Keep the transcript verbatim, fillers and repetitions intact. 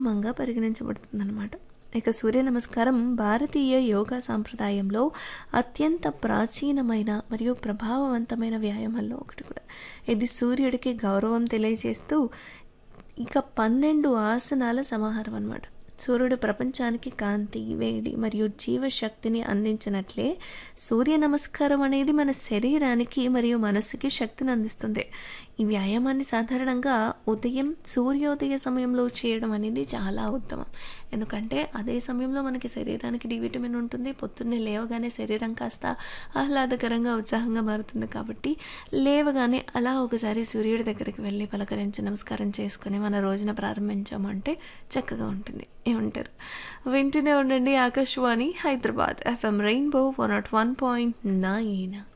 మంగా పరిగణించబడుతుందన్నమాట. ఇక సూర్య నమస్కారం భారతీయ యోగా సాంప్రదాయంలో అత్యంత ప్రాచీనమైన మరియు ప్రభావవంతమైన వ్యాయామాల్లో ఒకటి కూడా. ఇది సూర్యుడికి గౌరవం తెలియజేస్తూ ఇక పన్నెండు ఆసనాల సమాహారం అన్నమాట. సూర్యుడు ప్రపంచానికి కాంతి, వేడి మరియు జీవశక్తిని అందించినట్లే సూర్య నమస్కారం అనేది మన శరీరానికి మరియు మనస్సుకి శక్తిని అందిస్తుంది. ఈ వ్యాయామాన్ని సాధారణంగా ఉదయం సూర్యోదయ సమయంలో చేయడం అనేది చాలా ఉత్తమం. ఎందుకంటే అదే సమయంలో మనకి శరీరానికి డి విటమిన్ ఉంటుంది. పొద్దున్నే లేవగానే శరీరం కాస్త ఆహ్లాదకరంగా ఉత్సాహంగా మారుతుంది. కాబట్టి లేవగానే అలా ఒకసారి సూర్యుడి దగ్గరికి వెళ్ళి పలకరించి నమస్కారం చేసుకొని మన రోజున ప్రారంభించామంటే చక్కగా ఉంటుంది. ఏమంటారు? వింటూనే ఉండండి Akashvani Hyderabad FM rainbow one not one point nine.